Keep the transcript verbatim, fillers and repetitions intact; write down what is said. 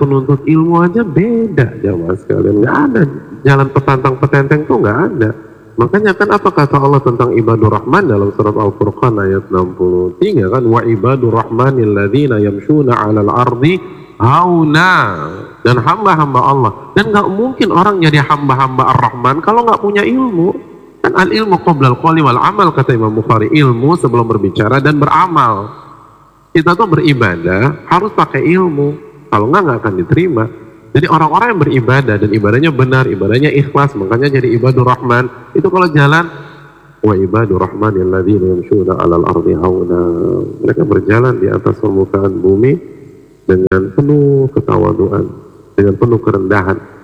penuntut ilmu aja beda jamaah sekalian. Nggak ada jalan petantang petenteng tuh nggak ada. Makanya kan apa kata Allah tentang ibadur rahman dalam surat Al-Furqan ayat enam puluh tiga kan, wa ibadur rahmanil ladzina yamshuna 'alal ardi hauna, dan hamba-hamba Allah. Dan nggak mungkin orang jadi hamba-hamba Ar-Rahman kalau nggak punya ilmu. Kan al ilmu qoblal qawli wal amal kata Imam Bukhari, ilmu sebelum berbicara dan beramal. Kita tuh beribadah harus pakai ilmu, kalau nggak nggak akan diterima. Jadi orang-orang yang beribadah dan ibadahnya benar, ibadahnya ikhlas, makanya jadi ibadur rahman. Itu kalau jalan, wa ibadur rahmanil ladzina yamshuna 'alal ardi hauna. Mereka berjalan di atas permukaan bumi dengan penuh ketawaduan, dengan penuh kerendahan.